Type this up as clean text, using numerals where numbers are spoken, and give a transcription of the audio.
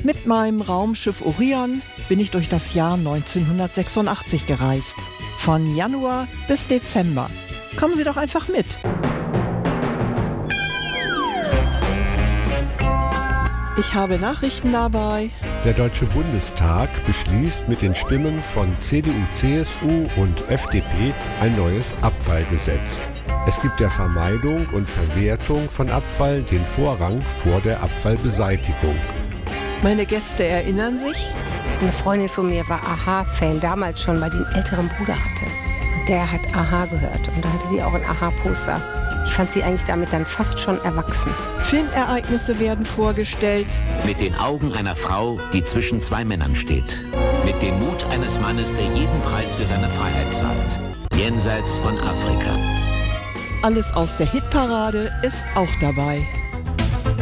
Mit meinem Raumschiff Orion bin ich durch das Jahr 1986 gereist. Von Januar bis Dezember. Kommen Sie doch einfach mit. Ich habe Nachrichten dabei. Der Deutsche Bundestag beschließt mit den Stimmen von CDU, CSU und FDP ein neues Abfallgesetz. Es gibt der Vermeidung und Verwertung von Abfall den Vorrang vor der Abfallbeseitigung. Meine Gäste erinnern sich? Eine Freundin von mir war Aha-Fan, damals schon, weil die einen älteren Bruder hatte. Und der hat Aha gehört und da hatte sie auch ein Aha-Poster. Ich fand sie eigentlich damit dann fast schon erwachsen. Filmereignisse werden vorgestellt. Mit den Augen einer Frau, die zwischen zwei Männern steht. Mit dem Mut eines Mannes, der jeden Preis für seine Freiheit zahlt. Jenseits von Afrika. Alles aus der Hitparade ist auch dabei.